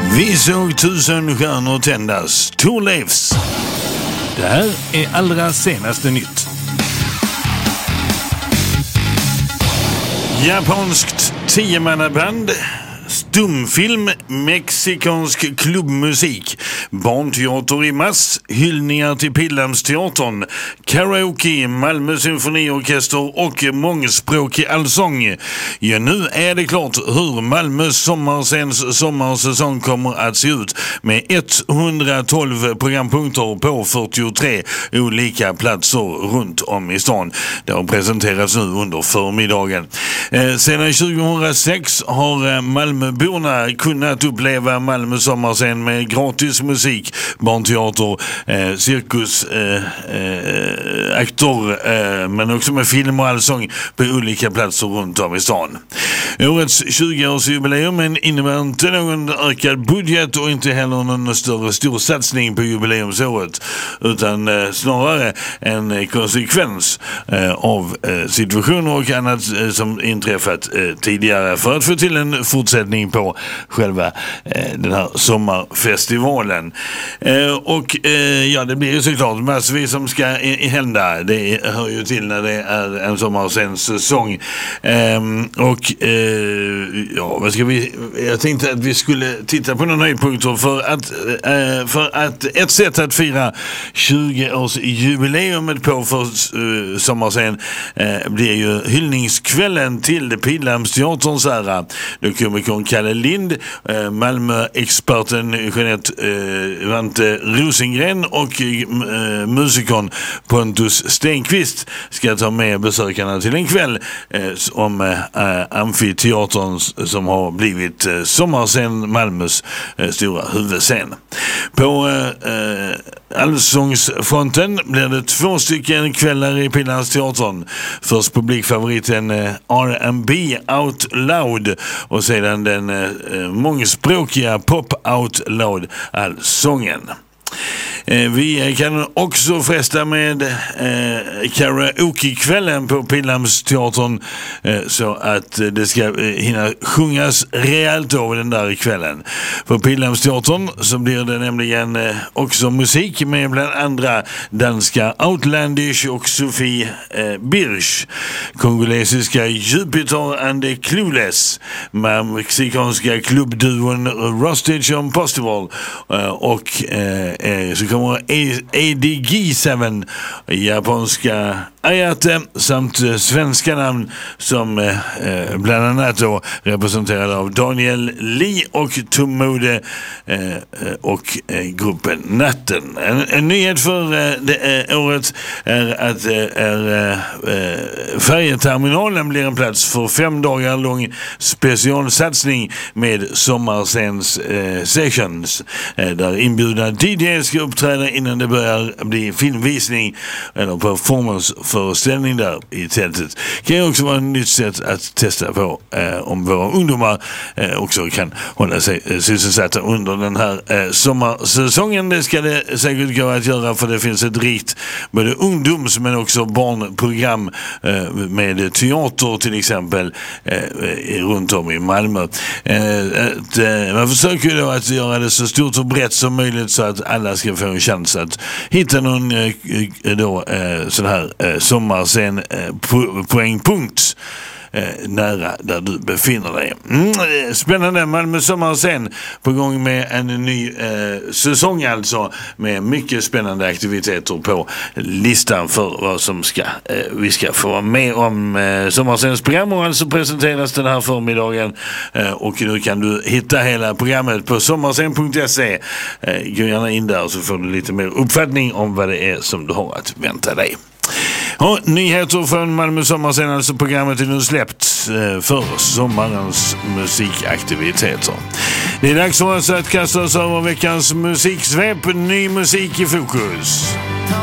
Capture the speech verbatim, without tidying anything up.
Vi såg tusen stjärnor tändas. Thorleifs. Det här är allra senaste nytt. Japanskt tiomannaband, stumfilm, mexikansk klubbmusik, barnteater i mass, hyllningar till Pildammsteatern, karaoke, Malmö symfoniorkester och mångspråkig allsång. Ja, nu är det klart hur Malmö sommarscens sommarsäsong kommer att se ut med etthundratolv programpunkter på fyrtiotre olika platser runt om i stan. Det har presenterats nu under förmiddagen. Eh, sedan tjugohundrasex har Malmöborna kunnat uppleva Malmö sommarscen med gratis musik, barnteater, eh, cirkus, eh, eh, aktor, eh, men också med film och allsång på olika platser runt om i stan. Årets tjugoårsjubileum innebär inte någon ökad budget och inte heller någon större storsatsning på jubileumsåret, utan eh, snarare en konsekvens eh, av eh, situationer och annat eh, som inträffat eh, tidigare för att få till en fortsättning på själva eh, den här sommarfestivalen. Eh, och eh, ja, det blir ju såklart massvis som ska i, i hända. Det hör ju till när det är en sommarscens säsong. Eh, och eh, ja, vad ska vi... Jag tänkte att vi skulle titta på några höjdpunkter för att, eh, för att ett sätt att fira tjugoårsjubileumet på för eh, sommarscen eh, blir ju hyllningskvällen till Pildammsteaterns ära. Då komikern Kalle Lind, eh, Malmö-experten Jeanette eh, Vante Rosengren och eh, musikern Pontus Stenqvist ska ta med besökarna till en kväll eh, om eh, amfiteatern som har blivit eh, sommarscen Malmös eh, stora huvudscen. På eh, allsångsfronten blir det två stycken kvällar i Pildammsteatern. Först publikfavoriten eh, R and B Out Loud och sedan den eh, mångspråkiga Pop Out Loud allsången. Eh, vi kan också fresta med eh, karaoke-kvällen på Pildammsteatern eh, så att det ska eh, hinna sjungas rejält av den där kvällen. På Pildammsteatern så blir det nämligen eh, också musik med bland andra danska Outlandish och Sofie eh, Birch, kongolesiska Jupiter and the Clueless, mexikanska klubbduon Rustage Impossible eh, och eh, eh, så kommer A D G sju, japanska Ayate samt svenska namn som eh, bland annat då representerade av Daniel Lee och Tumode eh, och eh, gruppen Natten. En, en nyhet för eh, det, eh, året är att eh, är, eh, färjeterminalen blir en plats för fem dagar lång specialsatsning med sommarscens eh, sessions eh, där inbjudna D J ska uppträda innan det börjar bli filmvisning eller performance föreställning där i tältet. Kan ju också vara ett nytt sätt att testa på eh, om våra ungdomar eh, också kan hålla sig eh, sysselsatta under den här eh, sommarsäsongen. Det ska det säkert gå att göra, för det finns ett rikt både ungdoms men också barnprogram eh, med teater till exempel eh, runt om i Malmö. Eh, ett, eh, man försöker ju då att göra det så stort och brett som möjligt så att alla ska få en chans att hitta någon eh, då, eh, sån här eh, sommarscen eh, po- poängpunkt eh, nära där du befinner dig. Mm, spännande. Malmö sommarscen på gång med en ny eh, säsong alltså, med mycket spännande aktiviteter på listan för vad som ska eh, vi ska få vara med om. Eh, sommarscens program har alltså presenteras den här förmiddagen eh, och nu kan du hitta hela programmet på sommarscen punkt se. Eh, gå gärna in där så får du lite mer uppfattning om vad det är som du har att vänta dig. Ja, nyheter från Malmö sommarscen, alltså programmet är nu släppt eh, för sommarens musikaktiviteter. Det är dags för oss att kasta oss över veckans musiksvep. Ny musik i fokus.